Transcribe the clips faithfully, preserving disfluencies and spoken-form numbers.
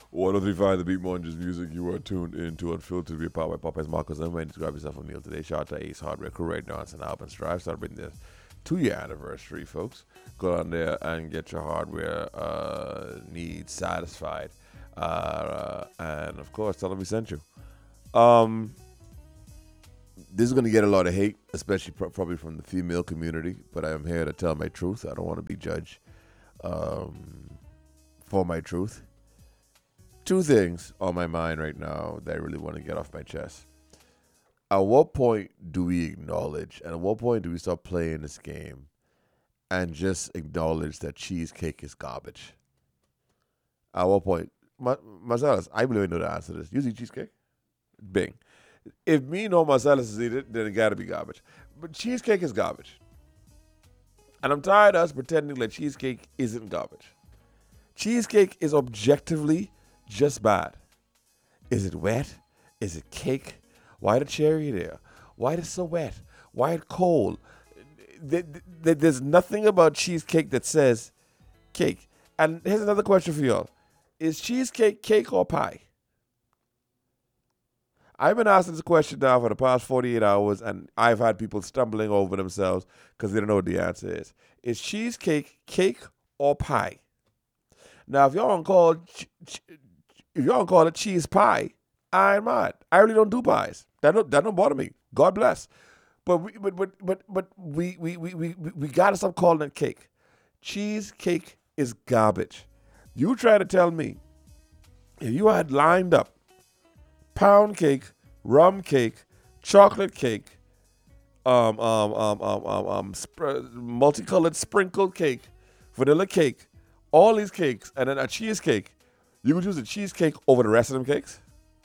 one oh three point five The Beat Munges Music. You are tuned in to Unfiltered. Be powered by Popeyes Marcos. I'm ready to grab yourself a meal today. Shout out to Ace Hardware, Crew Right Dance, and Albans Drive. Celebrating their two-year anniversary, folks. Go on there and get your hardware uh, needs satisfied. Uh, and, of course, tell them we sent you. Um, this is going to get a lot of hate, especially pro- probably from the female community. But I am here to tell my truth. I don't want to be judged um, for my truth. Two things on my mind right now that I really want to get off my chest. At what point do we acknowledge, and at what point do we start playing this game and just acknowledge that cheesecake is garbage? At what point? Ma- Marcellus, I believe I know the answer to this. You eat cheesecake? Bing. If me nor Marcellus is eat it, then it got to be garbage. But cheesecake is garbage. And I'm tired of us pretending like cheesecake isn't garbage. Cheesecake is objectively just bad. Is it wet? Is it cake? Why the cherry there? Why it so wet? Why it cold? There's nothing about cheesecake that says cake. And here's another question for y'all. Is cheesecake cake or pie? I've been asking this question now for the past forty-eight hours, and I've had people stumbling over themselves because they don't know what the answer is. Is cheesecake cake or pie? Now, if y'all don't call ch- ch- if y'all don't call it cheese pie, I ain't mad. I really don't do pies. That don't that don't bother me. God bless. But we but but but but we we we we, we gotta stop calling it cake. Cheesecake is garbage. You try to tell me if you had lined up pound cake, rum cake, chocolate cake, um um um um um, um sp- multicolored sprinkled cake, vanilla cake, all these cakes, and then a cheesecake, you would choose a cheesecake over the rest of them cakes?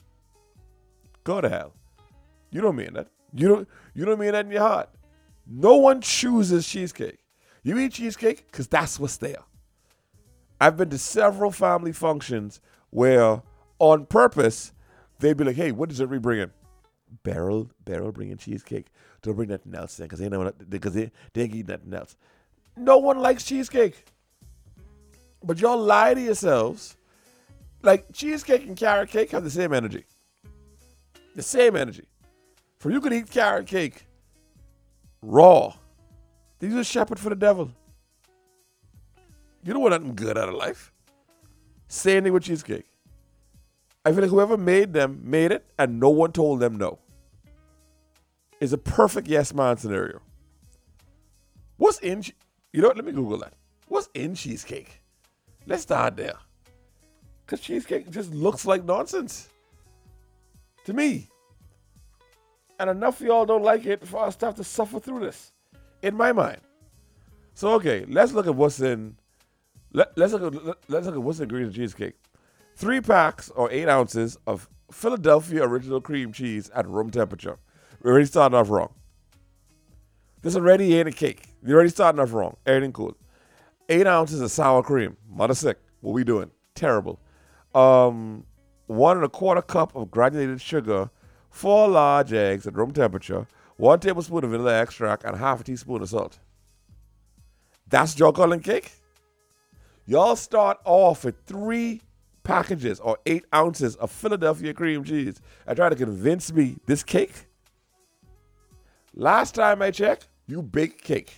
Go to hell. You don't mean that. You don't you don't mean that in your heart. No one chooses cheesecake. You eat cheesecake because that's what's there. I've been to several family functions where, on purpose, they'd be like, hey, what does everybody bring in? Beryl, Beryl bringing cheesecake. Don't bring nothing else in because they know because they, they ain't eat nothing else. No one likes cheesecake. But y'all lie to yourselves. Like, cheesecake and carrot cake have the same energy. The same energy. For you could eat carrot cake raw. These are shepherd for the devil. You don't want nothing good out of life. Same thing with cheesecake. I feel like whoever made them made it and no one told them no. It's a perfect yes man scenario. What's in, you know what, let me Google that. What's in cheesecake? Let's start there. Because cheesecake just looks like nonsense. To me. And enough of y'all don't like it for us to have to suffer through this. In my mind. So, okay, let's look at what's in, let, let's, look at, let, let's look at what's in green cheesecake. Three packs or eight ounces of Philadelphia original cream cheese at room temperature. We're already starting off wrong. This already ain't a cake. You're already starting off wrong. Everything cool. Eight ounces of sour cream. Mother sick. What we doing? Terrible. Um, one and a quarter cup of granulated sugar, four large eggs at room temperature, one tablespoon of vanilla extract, and half a teaspoon of salt. That's your calling cake? Y'all start off with three packages or eight ounces of Philadelphia cream cheese and try to convince me this cake? Last time I checked, you bake cake.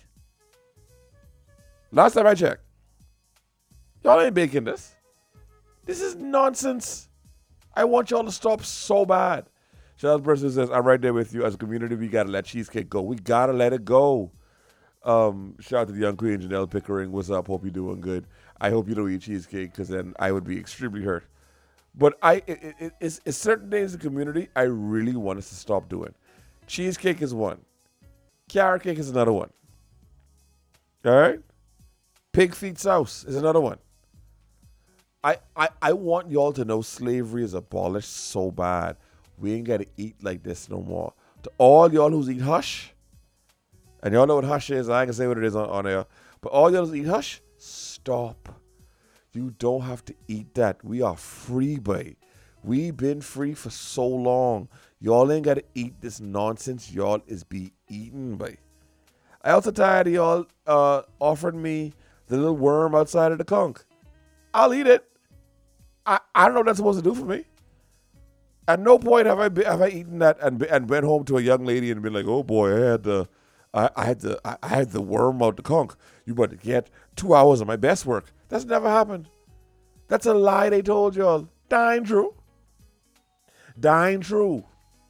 Last time I checked. Y'all ain't baking this. This is nonsense. I want y'all to stop so bad. Shout out to the person who says, I'm right there with you. As a community, we got to let cheesecake go. We got to let it go. Um, shout out to the young queen, Janelle Pickering. What's up? Hope you're doing good. I hope you don't eat cheesecake because then I would be extremely hurt. But I, it, it, it's, it's certain days in the community I really want us to stop doing. Cheesecake is one. Carrot cake is another one. All right? Pig feet sauce is another one. I, I, I want y'all to know slavery is abolished so bad. We ain't got to eat like this no more. To all y'all who's eat hush, and y'all know what hush is. I ain't gonna say what it is on, on air. But all y'all who's eat hush, stop. You don't have to eat that. We are free, babe. We been free for so long. Y'all ain't got to eat this nonsense. Y'all is be eaten, babe. I also tired of y'all uh, offering me the little worm outside of the conch. I'll eat it. I, I don't know what that's supposed to do for me. At no point have I been, have I eaten that and and went home to a young lady and been like, oh boy, I had the I, I had the I, I had the worm out the conch. You better get two hours of my best work. That's never happened. That's a lie they told y'all. Dying true. Dying true.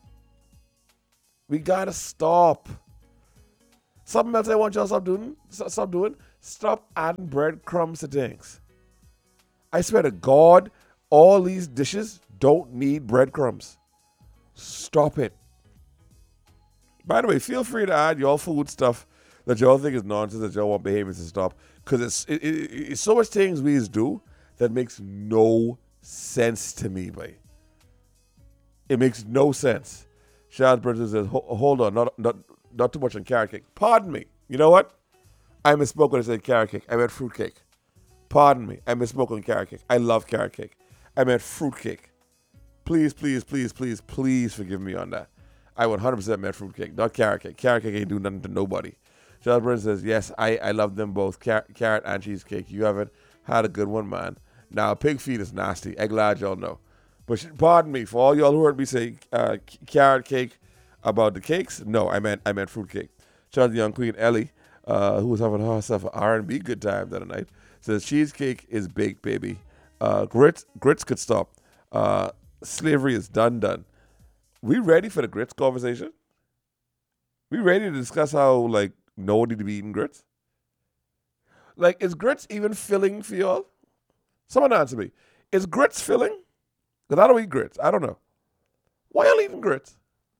We gotta stop. Something else I want y'all to stop doing. Stop doing. Stop adding breadcrumbs to things. I swear to God, all these dishes don't need breadcrumbs. Stop it. By the way, feel free to add your food stuff that y'all think is nonsense that y'all want behaviors to stop. Because it's, it, it, it's so much things we do that makes no sense to me, boy. It makes no sense. Shaz Bridges says, hold on, not, not, not too much on carrot cake. Pardon me. You know what? I misspoke when I said carrot cake. I meant fruit cake. Pardon me. I misspoke on carrot cake. I love carrot cake. I meant fruit cake. Please, please, please, please, please forgive me on that. I one hundred percent meant fruit cake, not carrot cake. Carrot cake ain't do nothing to nobody. Charles Burns says, yes, I, I love them both, Car- carrot and cheesecake. You haven't had a good one, man. Now, pig feet is nasty. I'm glad y'all know. But sh- pardon me, for all y'all who heard me say uh, c- carrot cake about the cakes, no, I meant I meant fruit cake. Charles Young Queen Ellie, uh, who was having herself an R and B good time the other night, says cheesecake is baked, baby. Uh, grits, grits could stop. Uh, slavery is done, done. We ready for the grits conversation? We ready to discuss how, like, nobody to be eating grits? Like, is grits even filling for y'all? Someone answer me. Is grits filling? Because I don't eat grits. I don't know. Why y'all eating grits?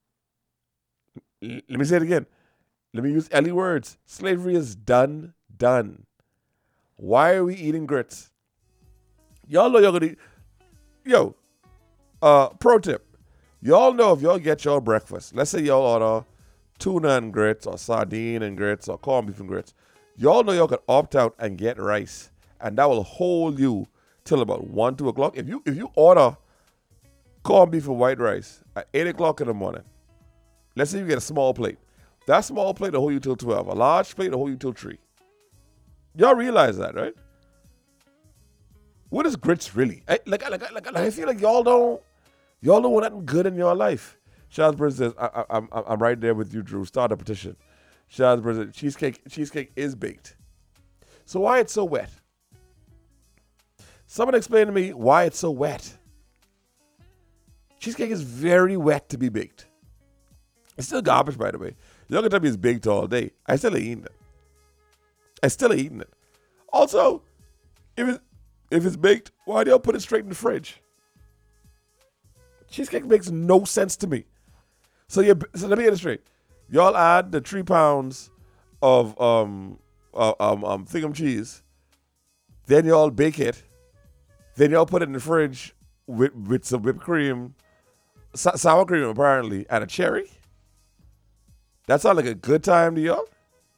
L- let me say it again. Let me use Ellie words. Slavery is done, done. Why are we eating grits? Y'all know y'all gonna eat. Yo, uh, pro tip. Y'all know if y'all get your breakfast, let's say y'all order tuna and grits or sardine and grits or corned beef and grits, y'all know y'all can opt out and get rice, and that will hold you till about one, two o'clock. If you if you order corned beef and white rice at eight o'clock in the morning, let's say you get a small plate. That small plate will hold you till twelve. A large plate will hold you till three. Y'all realize that, right? What is grits really? I, like, like, like, like, I feel like y'all don't. Y'all don't want nothing good in your life. Shaz Burns says, I, I, I'm, I'm right there with you, Drew. Start a petition. Shaz Burns says, cheesecake, cheesecake is baked. So why it's so wet? Someone explain to me why it's so wet. Cheesecake is very wet to be baked. It's still garbage, by the way. Y'all can tell me it's baked all day. I still ain't eating it. I still ain't eating it. Also, if it's, if it's baked, why do y'all put it straight in the fridge? Cheesecake makes no sense to me. So you, so let me get it straight. Y'all add the three pounds of um, uh, um, um, Thingham cheese. Then y'all bake it. Then y'all put it in the fridge with, with some whipped cream, so- sour cream apparently, and a cherry. That sounds like a good time to y'all.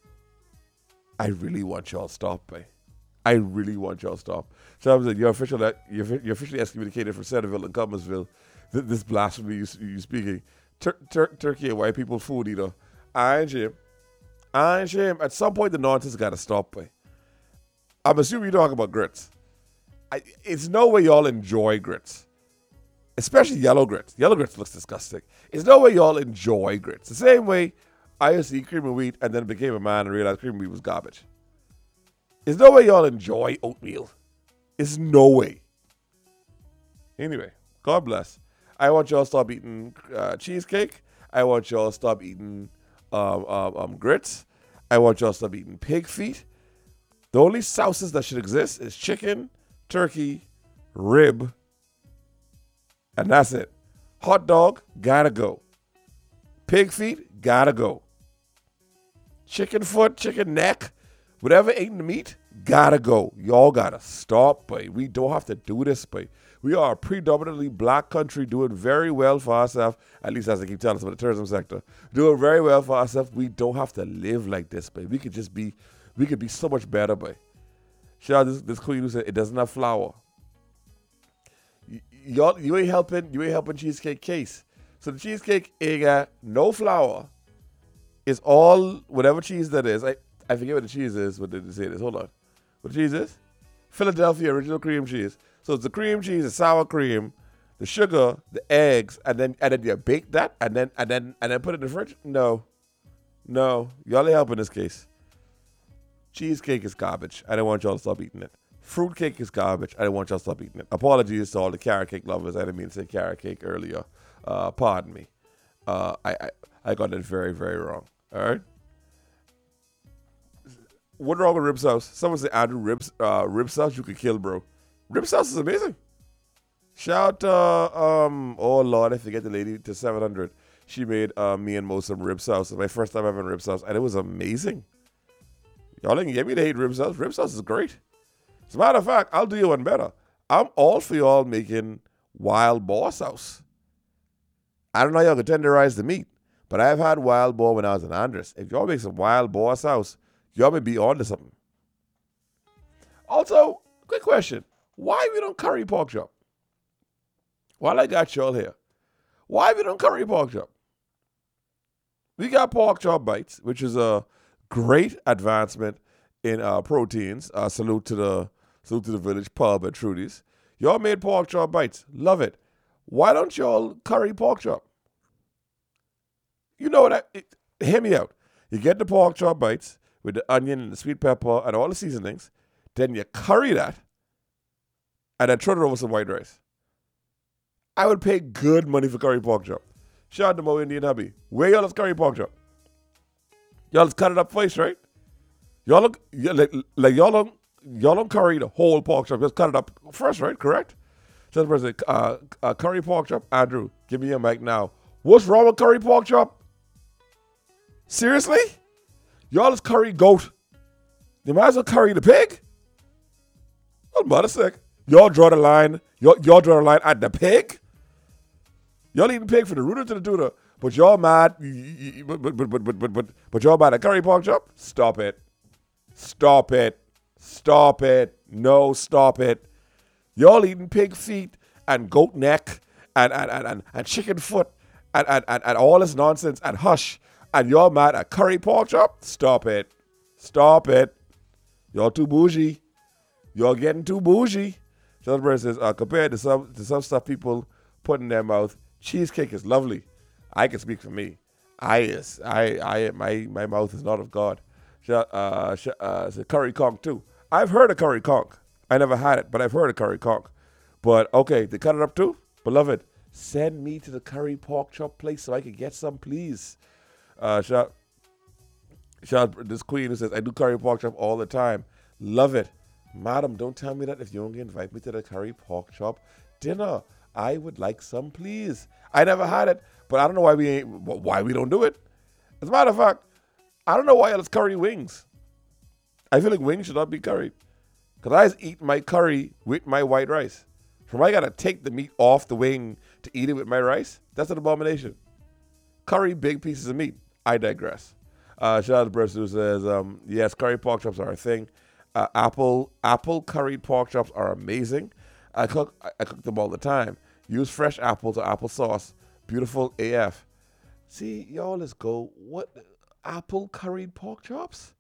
I really want y'all to stop, man. I really want y'all to stop. So I'm saying you're officially you're, you're officially excommunicated from Centerville and Cumbersville. This blasphemy you, you speaking. Tur- tur- Turkey and white people food eater. I ain't shame. I ain't shame. At some point, the nonsense got to stop. Boy. I'm assuming you're talking about grits. I, it's no way y'all enjoy grits. Especially yellow grits. Yellow grits looks disgusting. It's no way y'all enjoy grits. The same way I used to eat cream of wheat and then became a man and realized cream of wheat was garbage. There's no way y'all enjoy oatmeal. It's no way. Anyway, God bless. I want y'all to stop eating uh, cheesecake. I want y'all to stop eating um, um, um, grits. I want y'all to stop eating pig feet. The only sauces that should exist is chicken, turkey, rib, and that's it. Hot dog, gotta go. Pig feet, gotta go. Chicken foot, chicken neck, whatever ain't the meat, gotta go. Y'all gotta stop, boy. We don't have to do this, boy. We are a predominantly black country doing very well for ourselves, at least as they keep telling us about the tourism sector. Doing very well for ourselves. We don't have to live like this, boy. We could just be, we could be so much better, boy. Shout out this, this queen who said it doesn't have flour. Y- y'all, you ain't helping, you ain't helping cheesecake case. So the cheesecake ain't got no flour. It's all, whatever cheese that is. I, I forget what the cheese is, what did they say this? Hold on. What cheese is? Philadelphia original cream cheese. So it's the cream cheese, the sour cream, the sugar, the eggs, and then and then you bake that and then and then and then put it in the fridge? No. No. Y'all ain't help in this case. Cheesecake is garbage. I don't want y'all to stop eating it. Fruitcake is garbage. I don't want y'all to stop eating it. Apologies to all the carrot cake lovers. I didn't mean to say carrot cake earlier. Uh, pardon me. Uh, I, I I got it very, very wrong. All right? What wrong with rib sauce? Someone said, Andrew, ribs, uh, rib sauce you could kill, bro. Rib sauce is amazing. Shout out, uh, um, oh Lord, I forget the lady to seven hundred. She made uh, me and Mo some rib sauce. It was my first time having rib sauce, and it was amazing. Y'all didn't get me to hate rib sauce. Rib sauce is great. As a matter of fact, I'll do you one better. I'm all for y'all making wild boar sauce. I don't know how y'all can tenderize the meat, but I've had wild boar when I was in Andres. If y'all make some wild boar sauce, y'all may be on to something. Also, quick question. Why we don't curry pork chop? While I got y'all here, why we don't curry pork chop? We got pork chop bites, which is a great advancement in uh, proteins. Uh, salute to the salute to the village pub at Trudy's. Y'all made pork chop bites. Love it. Why don't y'all curry pork chop? You know what? I, it, hear me out. You get the pork chop bites with the onion and the sweet pepper and all the seasonings. Then you curry that and then throw it over some white rice. I would pay good money for curry pork chop. Shout out to Mo Indian Hubby. Where y'all is curry pork chop? Y'all just cut it up first, right? Y'all don't, like, like y'all don't, y'all don't curry the whole pork chop. Just cut it up first, right? Correct? So the person, uh, uh, curry pork chop. Andrew, give me your mic now. What's wrong with curry pork chop? Seriously? Y'all is curry goat. You might as well curry the pig. Oh, mother sick. Y'all draw the line. Y'all, y'all draw the line at the pig. Y'all eating pig from the rooter to the tutor. But y'all mad. But, but, but, but, but, but, but y'all mad at curry pork chop? Stop it. Stop it. Stop it. No, stop it. Y'all eating pig feet and goat neck and, and, and, and, and chicken foot and, and, and, and all this nonsense and hush. And y'all mad at curry pork chop? Stop it. Stop it. Y'all too bougie. Y'all getting too bougie. Shelby says, uh, compared to some to some stuff people put in their mouth, cheesecake is lovely. I can speak for me. I is I I my my mouth is not of God. Uh, uh, curry conch too. I've heard of curry conch. I never had it, but I've heard of curry conch. But okay, they cut it up too. Beloved, send me to the curry pork chop place so I can get some, please. Uh, shout, shout this queen who says I do curry pork chop all the time. Love it. Madam, don't tell me that if you only invite me to the curry pork chop dinner. I would like some, please. I never had it, but I don't know why we ain't, why we don't do it. As a matter of fact, I don't know why it's curry wings. I feel like wings should not be curried. Because I just eat my curry with my white rice. From I got to take the meat off the wing to eat it with my rice, that's an abomination. Curry big pieces of meat. I digress. Uh, shout out to Bruce who says, um, yes, curry pork chops are a thing. Uh, apple apple curried pork chops are amazing. I cook I, I cook them all the time. Use fresh apples or apple sauce. Beautiful A F. See, y'all, let's go. What? Apple curried pork chops?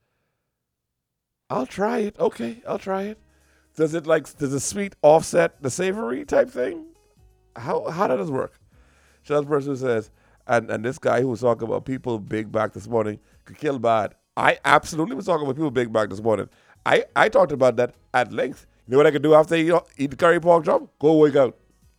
I'll try it. Okay, I'll try it. Does it like, does the sweet offset the savory type thing? How how does this work? Shout out to the person who says, and, and this guy who was talking about people big back this morning could kill bad. I absolutely was talking about people big back this morning. I, I talked about that at length. You know what I could do after you know, eat the curry pork chop? Go wake out.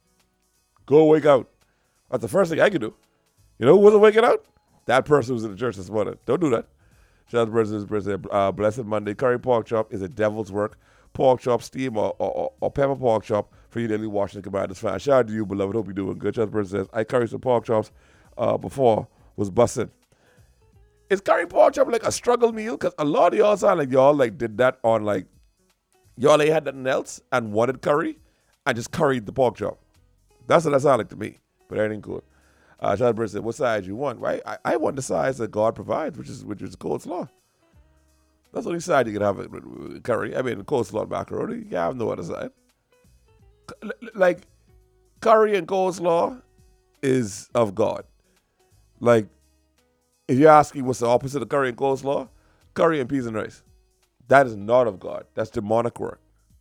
Go wake out. That's the first thing I could do. You know who wasn't waking out? That person who was in the church this morning. Don't do that. Shout out to person who's person, uh, Blessed Monday. Curry pork chop is a devil's work. Pork chop, steam, or, or, or pepper pork chop for you daily Washington Commanders fan. Shout out to you, beloved. Hope you're doing good. Shout out to person says, I curried some pork chops uh, before, was busting. Is curry pork chop like a struggle meal? Because a lot of y'all sound like y'all like did that on like, y'all ain't had nothing else and wanted curry and just curried the pork chop. That's what that sound like to me. But everything cool. Uh, Shout out to said, what size you want? Right? I, I want the size that God provides, which is which is coleslaw. That's the only side you can have it with, with curry. I mean, coleslaw and macaroni. You can have no other side. Like, curry and coleslaw is of God. Like, if you're asking what's the opposite of curry and coleslaw, curry and peas and rice. That is not of God. That's demonic work.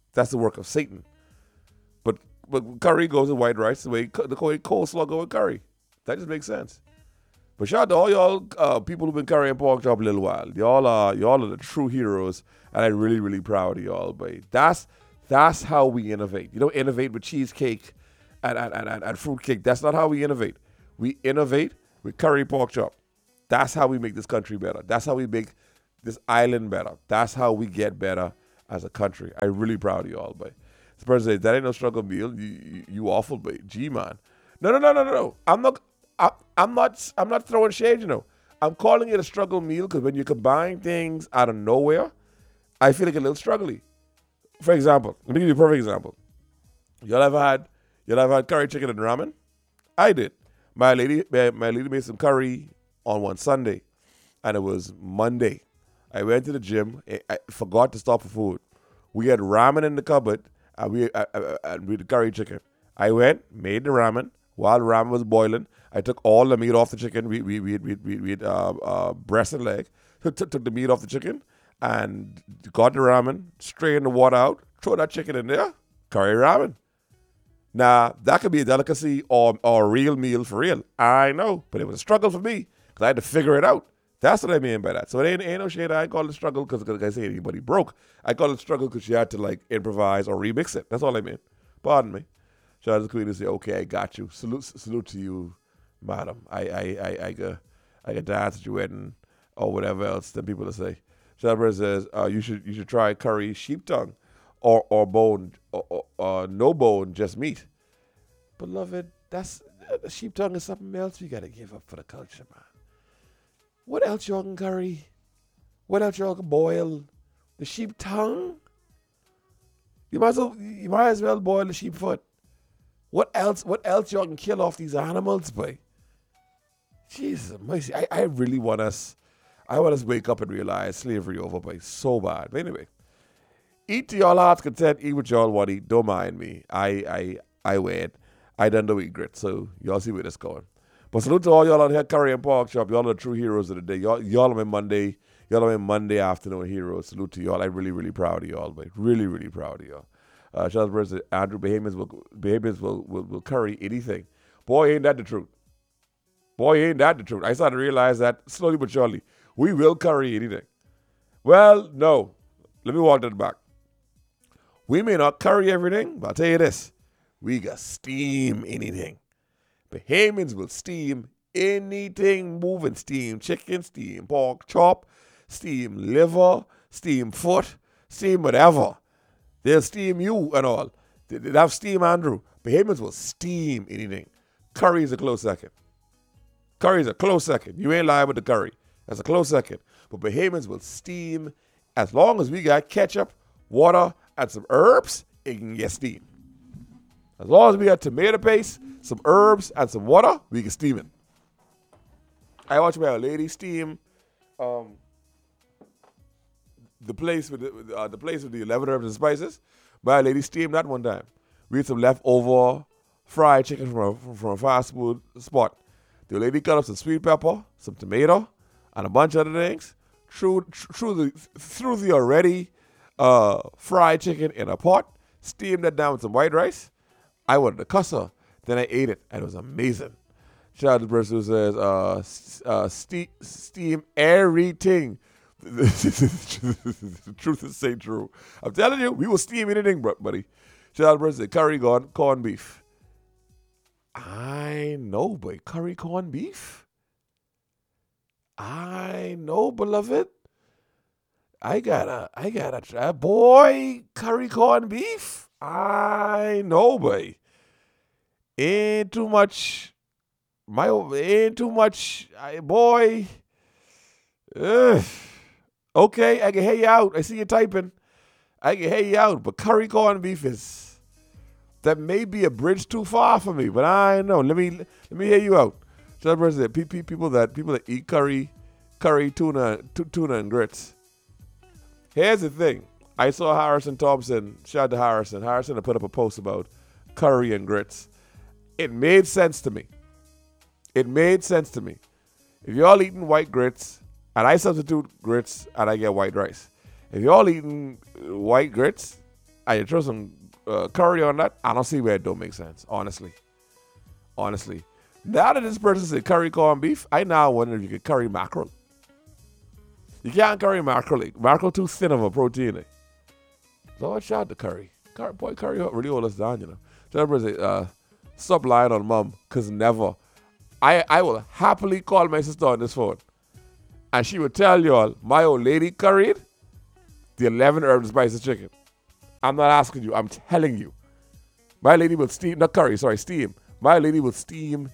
That's the work of Satan. But but curry goes with white rice the way co- the way coleslaw go with curry. That just makes sense. But shout out to all y'all uh, people who've been currying pork chop a little while. Y'all are y'all are the true heroes, and I'm really really proud of y'all. But that's that's how we innovate. You don't innovate with cheesecake and and, and, and, and fruit cake. That's not how we innovate. We innovate with curry pork chop. That's how we make this country better. That's how we make this island better. That's how we get better as a country. I'm really proud of y'all. But the person says that ain't no struggle meal. You you, you awful, but G man. No no no no no no. I'm not. I, I'm not. I'm not throwing shade. You know. I'm calling it a struggle meal because when you combine things out of nowhere, I feel like a little struggly. For example, let me give you a perfect example. Y'all ever had y'all ever had curry chicken and ramen? I did. My lady, my, my lady made some curry on one Sunday, and it was Monday. I went to the gym. I, I forgot to stop for food. We had ramen in the cupboard, and we uh, uh, and we had curry chicken. I went, made the ramen. While the ramen was boiling, I took all the meat off the chicken. We we we we we, we had, uh, uh, breast and leg. Took, took took the meat off the chicken and got the ramen. Strained the water out. Throw that chicken in there. Curry ramen. Now that could be a delicacy or or a real meal for real. I know, but it was a struggle for me because I had to figure it out. That's what I mean by that. So it ain't, ain't no shade. I call it struggle because I say anybody broke. I call it struggle because you had to like improvise or remix it. That's all I mean. Pardon me. Shout out to the queen and say, okay, I got you. Salute, salute to you, madam. I, I, I, I, I, I can dance at your wedding or whatever else that people will say. Shout out says, uh, you should, you should try curry sheep tongue, or, or bone, or, or uh, no bone, just meat. Beloved, that's uh, sheep tongue is something else we gotta give up for the culture, man. What else y'all can curry? What else y'all can boil? The sheep tongue? You might as well, you might as well boil the sheep foot. What else? What else y'all can kill off these animals, boy? Jesus mercy! I, I really want us. I want us to wake up and realize slavery over, boy, so bad. But anyway, eat to y'all heart's content. Eat what y'all want to eat. Don't mind me. I I I wait. I done the eat grit. So y'all see where this going. But salute to all y'all out here, curry and pork chop. Y'all are the true heroes of the day. Y'all y'all are my Monday. Y'all are my Monday afternoon heroes. Salute to y'all. I'm really really proud of y'all, boy. Really really proud of y'all. Uh, Charles Burns said, Andrew Bahamians will, Bahamians will, will, will curry anything. Boy, ain't that the truth. Boy, ain't that the truth. I started to realize that slowly but surely. We will curry anything. Well, no. Let me walk that back. We may not curry everything, but I'll tell you this. We got steam anything. Bahamians will steam anything moving. Steam chicken, steam pork chop, steam liver, steam foot, steam whatever. They'll steam you and all. They'll have steam Andrew. Bahamians will steam anything. Curry is a close second. Curry is a close second. You ain't lying with the curry. That's a close second. But Bahamians will steam as long as we got ketchup, water, and some herbs, it can get steam. As long as we got tomato paste, some herbs, and some water, we can steam it. I watched my lady steam um, the place with the, uh, the place with the eleven herbs and spices. My lady steamed that one time. We had some leftover fried chicken from a, from a fast food spot. The lady cut up some sweet pepper, some tomato, and a bunch of other things. Threw, threw, the, threw the already uh, fried chicken in a pot, steamed that down with some white rice. I wanted to cuss her. Then I ate it, and it was amazing. Shout out to the person who says, uh, uh, ste- steam everything. The truth is say true. I'm telling you, we will steam anything, buddy. Shout out to the person who said, curry corn, corned beef. I know, boy. Curry corned beef? I know, beloved. I gotta, I gotta try. Boy, curry corned beef? I know, boy. Ain't too much. My, ain't too much. I, boy. Ugh. Okay, I can hear you out. I see you typing. I can hear you out. But curry corned beef is, that may be a bridge too far for me, but I know. Let me let me hear you out. So that people that people that eat curry, curry tuna, t- tuna and grits. Here's the thing. I saw Harrison Thompson. Shout out to Harrison. Harrison had put up a post about curry and grits. It made sense to me. It made sense to me. If y'all eating white grits, and I substitute grits and I get white rice. If y'all eating white grits and you throw some uh, curry on that, I don't see where it don't make sense, honestly. Honestly. Now that this person said curry corned beef, I now wonder if you could curry mackerel. You can't curry mackerel. Like, mackerel too thin of a protein. Like. So watch out the curry. curry. Boy, curry really hold us down, you know. So everybody say, uh, stop lying on mom, because never. I, I will happily call my sister on this phone. And she would tell y'all, my old lady curried the eleven herb spices chicken. I'm not asking you, I'm telling you. My lady will steam, not curry, sorry, steam. My lady will steam